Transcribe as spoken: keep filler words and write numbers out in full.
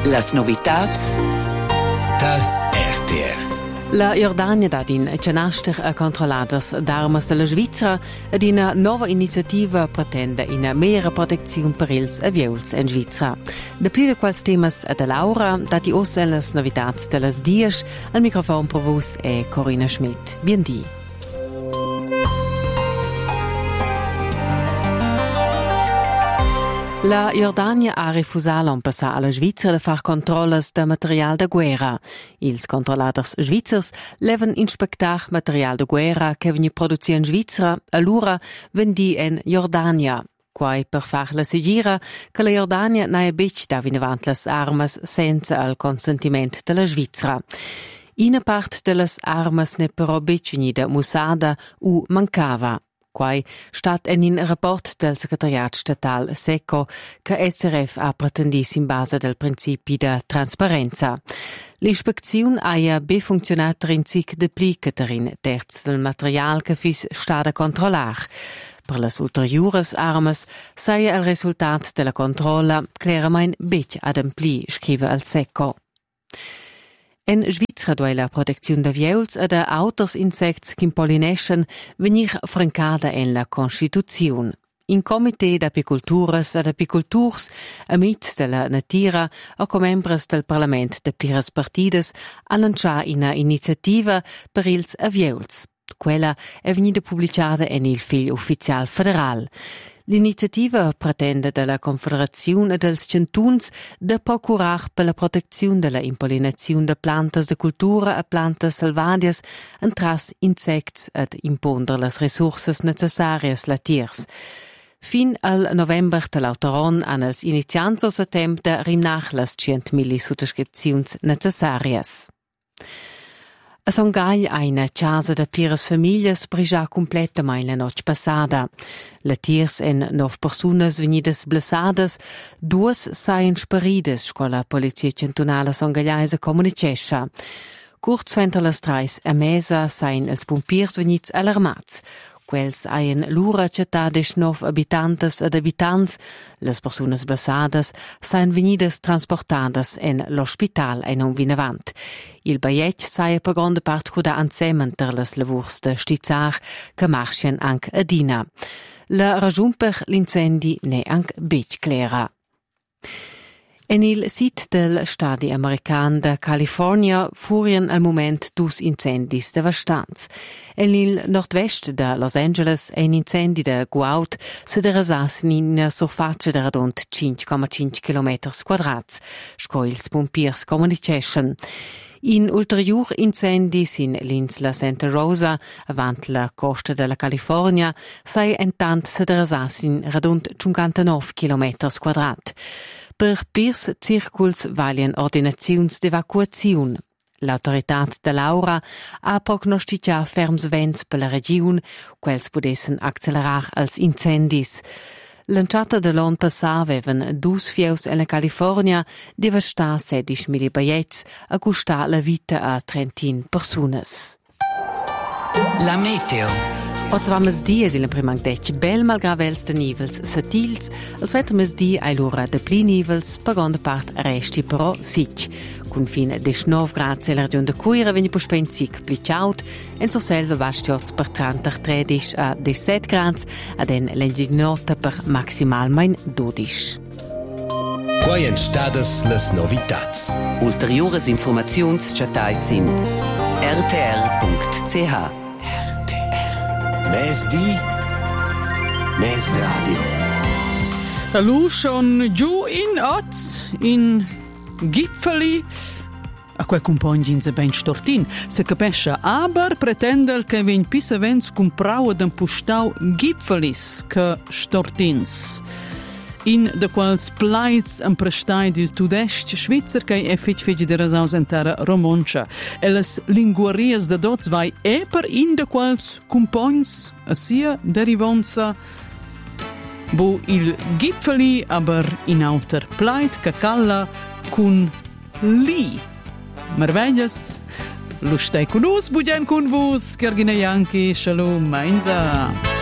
Las novitats da R T R. La Jordania dat in cenaster a controlladas d'armas della Svizra ed una nova iniziativa pretende in mera protezione per ils aviols in Svizra. De pli de quals temas a de Laura, dat i os en las novitats de las dies, al microfon pro vos è Corinna Schmidt. Biendi. La Jordania ha refusato l'anno passato alla Svizzera di fare controlli di materiale di guerra. I controlladori svizzeri devono inspectare materiale di guerra che viene prodotto in Svizzera e allora vendi in Jordania. Quai per farla seguire che la Jordania non è bic da venire avanti le armi senza il consentimento della Svizzera. Una parte delle armi ne però bic venida musata o mancava. Quai stat en in rapport del Secretariat Statal SECO che S R F ha pretendis in base del principi de trasparenza. L'ispezione ha be funzionat rinzic de pli che terin terz del material che fis stada controllar. Per las ulteriores armas sei il resultat della controlla claramain bec adempli, scrive al SECO. En Svizzera dove la protezione de viols e de auters insects che impolinescen venir francada en la Constituzione. In Comité d'Apiculturas ed Apiculturs, amics della Natira o com membres del Parlament de pliras partides, han lancià una iniziativa per ils aviols. Quella è venuta pubblicata en il fil ufficial federal. L'iniziativa pretende dalla Confederazione dels Centuns de procurar per la protezione della impollinazione de plantas de cultura e plantas salvadias entras insects ed impondere las resurses necessarias la tiers. Fin al november dell'autoron han els iniziants a temp de rimnach las centmili sottoscripziuns necessarias. A Songai eine casa de pliras famiglias brigia completamain la noche passada. La tiers en nov personas venidas blessadas, duas saien sparides, scola polizia centunala songaiaisa comunicescha. Kurz entre las trais a mesa saien els pompiers venits alarmats. Quels haien lura cittades nov abitantes ed abitants, les personas blessadas saien venidas transportadas en l'hospital e non vinavant. Il baiet saia per grande part cuda ansemen ter les lavurs de stizzar che marchen anche a Dina. La ragion per l'incendi ne anche bec clara. En il sit del stadi american de California furien al moment dus incendis devastants. En il nord-vest de Los Angeles ein incendi de Guaut se derasas in una surface de radont cinque virgola cinque chilometri quadrats, sco ils pompiers comuniceschen. In ulterior incendis in l'insula Santa Rosa, avant la costa della California, sei entant se derasas in radont cinquantanove chilometri quadrats. Per pirs circuls valien ordinaziuns d'evacuaziun. L'autoritat de Laura ha prognosticia ferms vents per la region, quels podessen accelerar als incendis. Lanciata de l'on passà avevan dus fieus en la California, devastar sedici mili baiets, a custar la vita a trentin personas. La meteo. Otzva mesdi es il primang dec bel malgrà vels de nivels satils, al suenter mesdi ai l'ora de pli nivels, per grande part resti però sic. Con fin diciannove gradi la regione de Cuira veni po spensic pli ciaut, en so selva vastiots per trentatredici a diciassette gradi, ad en l'enginota per maximalmein dodici. Quai en stadas las novitats. Ulteriores informaziuns chatais in r t r punct c h. Mes di, mes radio. Hallo, schon giù in Oz, in Gipfeli. A quel compagni in se ben stortin. Se capesce, aber pretendel che ven pisa vens comprau ad impustau Gipfelis che stortins. In de quals plaids am prestai dil tudest Svizzer che è fitch fitch de rasaus entera romoncia. E les linguarias de dots vai e per in de quals compagns a sia derivonza bo il Gipfeli aber in auter plaid che calla cun li. Merveglias, lustai con us, budien con vos, Gergina Janki, shalom, mainza.